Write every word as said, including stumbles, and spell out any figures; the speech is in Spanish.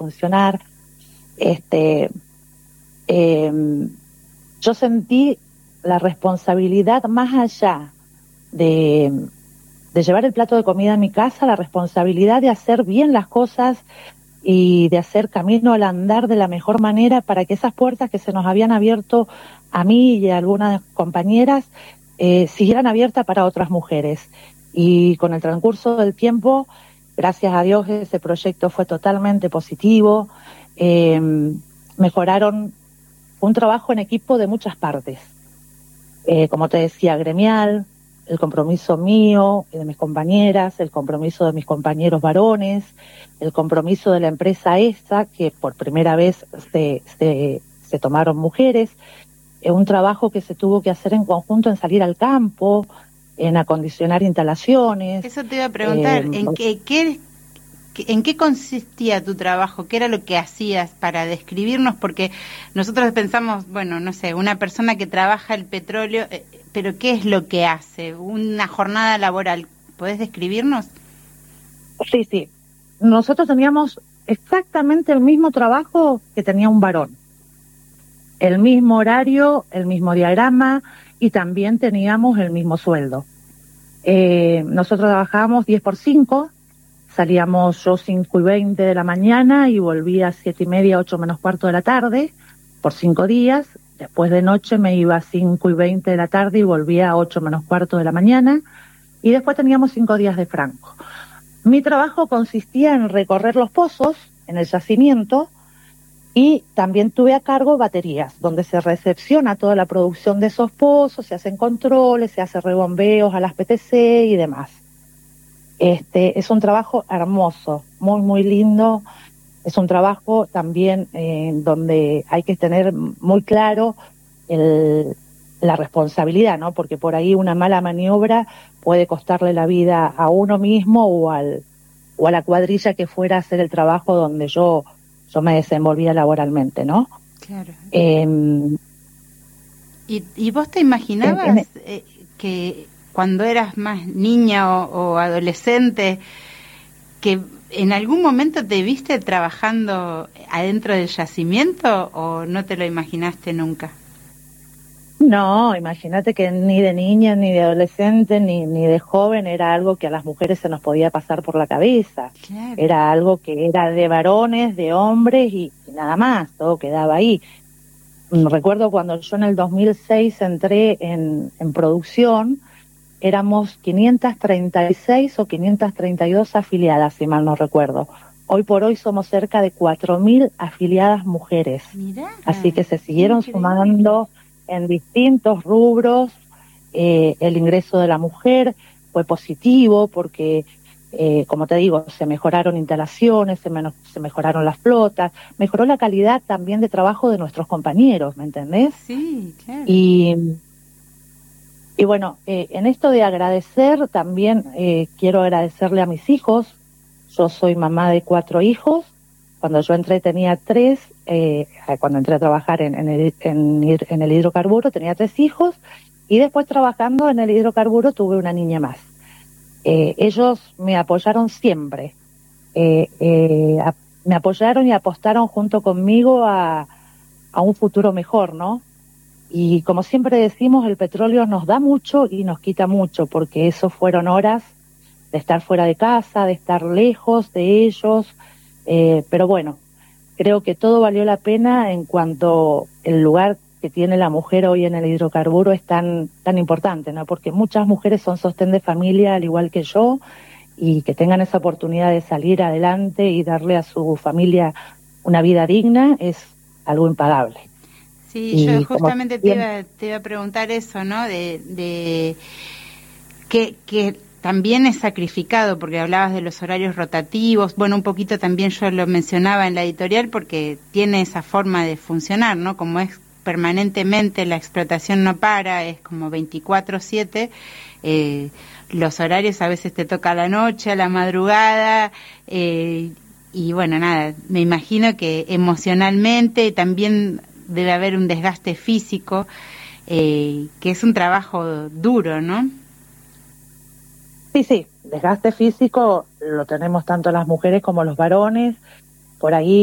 funcionar. Este, eh, yo sentí la responsabilidad más allá de, de llevar el plato de comida a mi casa, la responsabilidad de hacer bien las cosas y de hacer camino al andar de la mejor manera para que esas puertas que se nos habían abierto a mí y a algunas compañeras eh, siguieran abiertas para otras mujeres. Y con el transcurso del tiempo, gracias a Dios, ese proyecto fue totalmente positivo. Eh, mejoraron un trabajo en equipo de muchas partes. Eh, como te decía, gremial, el compromiso mío y de mis compañeras, el compromiso de mis compañeros varones, el compromiso de la empresa esta, que por primera vez se, se, se tomaron mujeres, eh, un trabajo que se tuvo que hacer en conjunto en salir al campo, en acondicionar instalaciones. Eso te iba a preguntar, eh, ¿en qué, qué, en qué consistía tu trabajo? ¿Qué era lo que hacías para describirnos? Porque nosotros pensamos, bueno, no sé, una persona que trabaja el petróleo, eh, pero ¿qué es lo que hace? Una jornada laboral, ¿podés describirnos? Sí, sí. Nosotros teníamos exactamente el mismo trabajo que tenía un varón. El mismo horario, el mismo diagrama y también teníamos el mismo sueldo. Eh, nosotros trabajábamos diez por cinco, salíamos yo cinco y veinte de la mañana y volvía a siete y media, ocho menos cuarto de la tarde, por cinco días. Después de noche me iba a cinco y veinte de la tarde y volvía a ocho menos cuarto de la mañana. Y después teníamos cinco días de franco. Mi trabajo consistía en recorrer los pozos, en el yacimiento, y también tuve a cargo baterías, donde se recepciona toda la producción de esos pozos, se hacen controles, se hace rebombeos a las P T C y demás. Este, es un trabajo hermoso, muy, muy lindo. Es un trabajo también eh, donde hay que tener muy claro el, la responsabilidad, ¿no? Porque por ahí una mala maniobra puede costarle la vida a uno mismo o al o a la cuadrilla que fuera a hacer el trabajo donde yo yo me desenvolvía laboralmente, ¿no? Claro. Eh, ¿Y, y vos te imaginabas en, en, eh, que cuando eras más niña o, o adolescente, que en algún momento te viste trabajando adentro del yacimiento o no te lo imaginaste nunca? No, imagínate que ni de niña, ni de adolescente, ni, ni de joven era algo que a las mujeres se nos podía pasar por la cabeza. Claro. Era algo que era de varones, de hombres y, y nada más, todo quedaba ahí. Recuerdo cuando yo en el dos mil seis entré en, en producción, éramos quinientas treinta y seis o quinientas treinta y dos afiliadas, si mal no recuerdo. Hoy por hoy somos cerca de cuatro mil afiliadas mujeres. Mirá, Así que se siguieron increíble. sumando en distintos rubros. Eh, el ingreso de la mujer fue positivo porque, eh, como te digo, se mejoraron instalaciones, se, menos, se mejoraron las flotas, mejoró la calidad también de trabajo de nuestros compañeros, ¿me entendés? Sí, claro. Y, y bueno, eh, en esto de agradecer, también eh, quiero agradecerle a mis hijos. Yo soy mamá de cuatro hijos. Cuando yo entré tenía tres, eh, cuando entré a trabajar en, en, el, en, en el hidrocarburo tenía tres hijos y después trabajando en el hidrocarburo tuve una niña más. Eh, ellos me apoyaron siempre, eh, eh, a, me apoyaron y apostaron junto conmigo a, a un futuro mejor, ¿no? Y como siempre decimos, el petróleo nos da mucho y nos quita mucho, porque eso fueron horas de estar fuera de casa, de estar lejos de ellos. Eh, pero bueno, creo que todo valió la pena en cuanto el lugar que tiene la mujer hoy en el hidrocarburo es tan tan importante, ¿no? Porque muchas mujeres son sostén de familia al igual que yo y que tengan esa oportunidad de salir adelante y darle a su familia una vida digna es algo impagable. Sí, y yo justamente te siempre... iba, te iba a preguntar eso, ¿no? De, de que, que también es sacrificado, porque hablabas de los horarios rotativos, bueno, un poquito también yo lo mencionaba en la editorial porque tiene esa forma de funcionar, ¿no? Como es permanentemente, la explotación no para, es como veinticuatro siete, eh, los horarios a veces te toca a la noche, a la madrugada, eh, y bueno, nada, me imagino que emocionalmente también debe haber un desgaste físico, eh, que es un trabajo duro, ¿no? Sí, sí, desgaste físico lo tenemos tanto las mujeres como los varones, por ahí